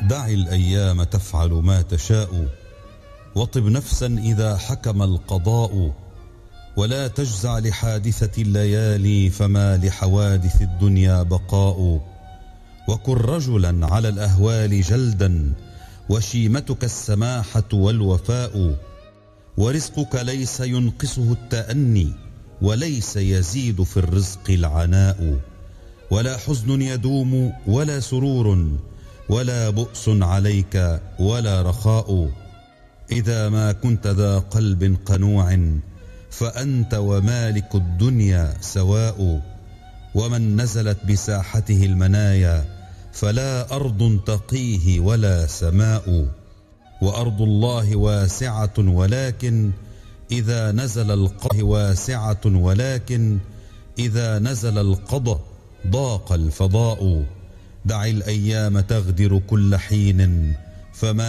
دع الأيام تفعل ما تشاء، وطب نفسا إذا حكم القضاء، ولا تجزع لحادثة الليالي، فما لحوادث الدنيا بقاء. وكن رجلا على الأهوال جلدا، وشيمتك السماحة والوفاء، ورزقك ليس ينقصه التأني، وليس يزيد في الرزق العناء. ولا حزن يدوم ولا سرور، ولا بؤس عليك ولا رخاء. إذا ما كنت ذا قلب قنوع، فأنت ومالك الدنيا سواء. ومن نزلت بساحته المنايا، فلا أرض تقيه ولا سماء. وأرض الله واسعة، ولكن إذا نزل القضاء ضاق الفضاء. دع الأيام تغدر كل حين، فما